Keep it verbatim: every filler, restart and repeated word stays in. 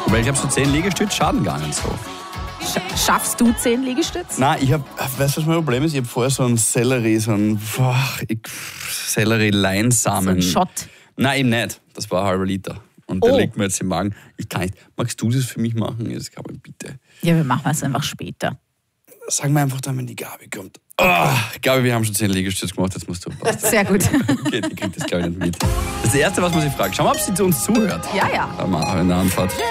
Weil ich habe so zehn Liegestütze, schaden gar nicht so. Sch- Schaffst du zehn Liegestütze? Nein, ich habe, weißt du, was mein Problem ist? Ich habe vorher so einen Sellerie, so einen boah, ich- Sellerie-Leinsamen. So ein Shot. Nein, eben nicht. Das war ein halber Liter. Und der Oh. liegt mir jetzt im Magen. Ich kann nicht. Magst du das für mich machen? Jetzt kann man bitte. Ja, wir machen es einfach später. Sag mir einfach dann, wenn die Gabi kommt. Oh, Gabi, wir haben schon zehn Liegestütze gemacht, jetzt musst du aufpassen. Sehr gut. Okay, die kriegt das, glaube ich, nicht mit. Das Erste, was man sich fragt, schau mal, ob sie zu uns zuhört. Ja, ja. Da machen wir eine Antwort.